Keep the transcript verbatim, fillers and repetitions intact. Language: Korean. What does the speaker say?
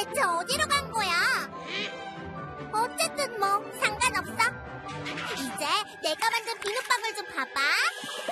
대체 어디로 간 거야? 어쨌든 뭐 상관없어. 이제 내가 만든 비눗방울 좀 봐봐.